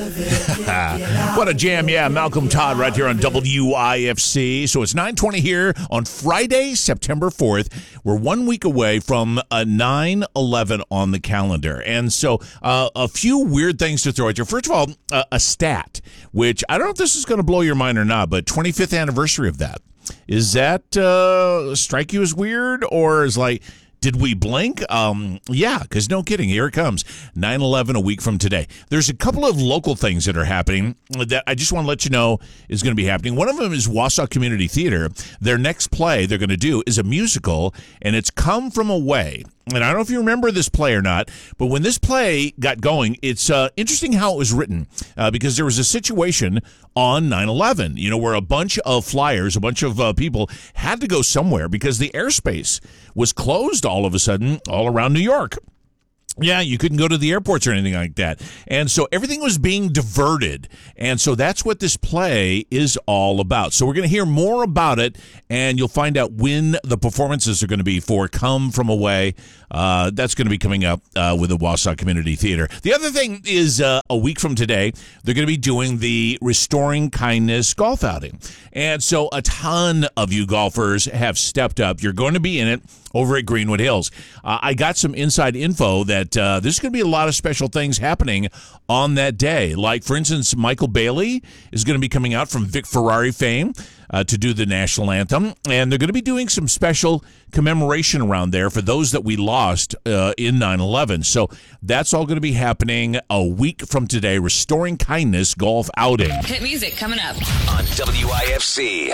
What a jam. Yeah, Malcolm Todd right here on WIFC. So it's 9:20 here on Friday, September 4th. We're 1 week away from 9/11 on the calendar. And so a few weird things to throw at you. First of all, a stat, which I don't know if this is going to blow your mind or not, but 25th anniversary of that. Is that strike you as weird, or is like, did we blink? Yeah, because no kidding. Here it comes. 9/11 a week from today. There's a couple of local things that are happening that I just want to let you know is going to be happening. One of them is Wausau Community Theater. Their next play they're going to do is a musical, and it's Come From Away. And I don't know if you remember this play or not, but when this play got going, it's interesting how it was written because there was a situation on 9/11, where a bunch of flyers, a bunch of people had to go somewhere because the airspace was closed all of a sudden all around New York. Yeah, you couldn't go to the airports or anything like that. And so everything was being diverted. And so that's what this play is all about. So we're going to hear more about it, and you'll find out when the performances are going to be for Come From Away. That's going to be coming up with the Wausau Community Theater. The other thing is a week from today, they're going to be doing the Restoring Kindness golf outing. And so a ton of you golfers have stepped up. You're going to be in it over at Greenwood Hills. I got some inside info that there's going to be a lot of special things happening on that day. Like, for instance, Michael Bailey is going to be coming out from Vic Ferrari fame to do the national anthem. And they're going to be doing some special commemoration around there for those that we lost in 9/11. So that's all going to be happening a week from today. Restoring Kindness golf outing. Hit music coming up on WIFC.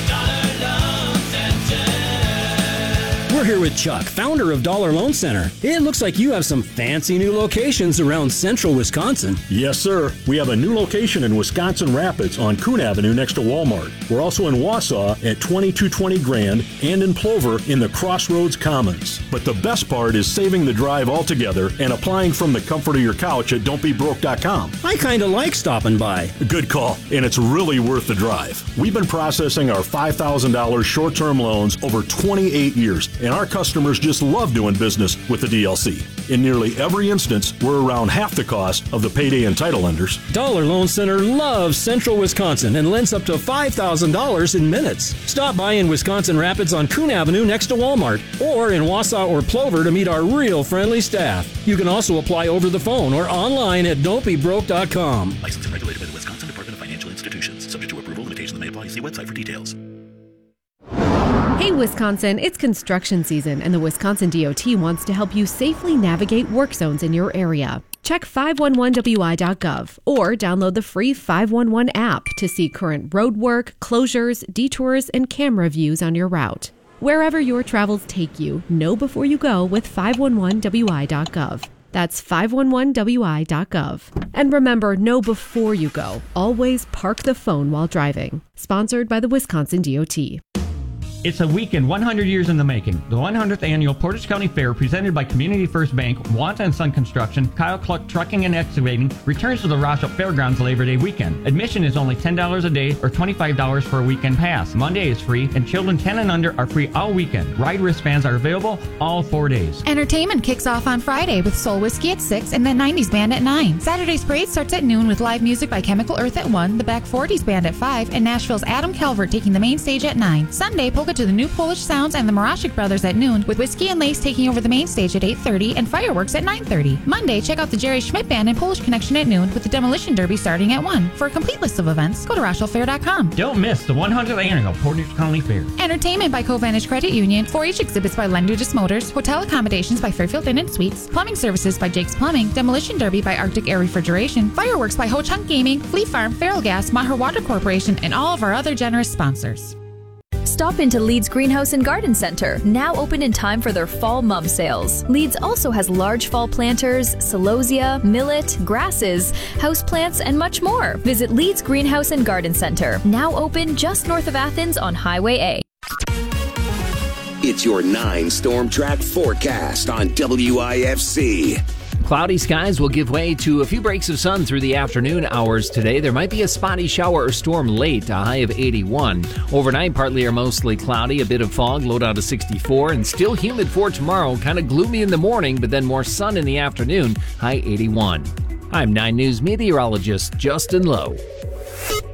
We're here with Chuck, founder of Dollar Loan Center. It looks like you have some fancy new locations around central Wisconsin. Yes, sir. We have a new location in Wisconsin Rapids on Coon Avenue next to Walmart. We're also in Wausau at 2220 Grand and in Plover in the Crossroads Commons. But the best part is saving the drive altogether and applying from the comfort of your couch at don'tbebroke.com. I kind of like stopping by. Good call, and it's really worth the drive. We've been processing our $5,000 short-term loans over 28 years, and our customers just love doing business with the DLC. In nearly every instance, we're around half the cost of the payday and title lenders. Dollar Loan Center loves central Wisconsin and lends up to $5,000 in minutes. Stop by in Wisconsin Rapids on Coon Avenue next to Walmart, or in Wausau or Plover to meet our real friendly staff. You can also apply over the phone or online at don'tbebroke.com. Licensed and regulated by the Wisconsin Department of Financial Institutions. Subject to approval, limitations may apply. See website for details. Hey Wisconsin, it's construction season and the Wisconsin DOT wants to help you safely navigate work zones in your area. Check 511wi.gov or download the free 511 app to see current road work, closures, detours, and camera views on your route. Wherever your travels take you, know before you go with 511wi.gov. That's 511wi.gov. And remember, know before you go. Always park the phone while driving. Sponsored by the Wisconsin DOT. It's a weekend 100 years in the making. The 100th Annual Portage County Fair, presented by Community First Bank, Wanta & Son Construction, Kyle Cluck Trucking and Excavating, returns to the Rossop Fairgrounds Labor Day weekend. Admission is only $10 a day or $25 for a weekend pass. Monday is free, and children 10 and under are free all weekend. Ride wristbands are available all 4 days. Entertainment kicks off on Friday with Soul Whiskey at 6 and the 90s Band at 9. Saturday's parade starts at noon with live music by Chemical Earth at 1, the Back 40s Band at 5, and Nashville's Adam Calvert taking the main stage at 9. Sunday, polka to the New Polish Sounds and the Marashik Brothers at noon, with Whiskey and Lace taking over the main stage at 8:30 and fireworks at 9:30. Monday, check out the Jerry Schmidt Band and Polish Connection at noon, with the Demolition Derby starting at 1. For a complete list of events, go to RochelleFair.com. Don't miss the 100th Annual Portage County Fair. Entertainment by Covantage Credit Union, 4-H exhibits by Lendudis Motors, hotel accommodations by Fairfield Inn and Suites, plumbing services by Jake's Plumbing, Demolition Derby by Arctic Air Refrigeration, fireworks by Ho Chunk Gaming, Fleet Farm, Feral Gas, Maher Water Corporation, and all of our other generous sponsors. Stop into Leeds Greenhouse and Garden Center, now open in time for their fall mum sales. Leeds also has large fall planters, celosia, millet, grasses, houseplants, and much more. Visit Leeds Greenhouse and Garden Center, now open just north of Athens on Highway A. It's your 9 Storm Track forecast on WIFC. Cloudy skies will give way to a few breaks of sun through the afternoon hours today. There might be a spotty shower or storm late, a high of 81. Overnight, partly or mostly cloudy, a bit of fog, low down to 64, and still humid for tomorrow. Kind of gloomy in the morning, but then more sun in the afternoon, high 81. I'm 9 News meteorologist Justin Lowe.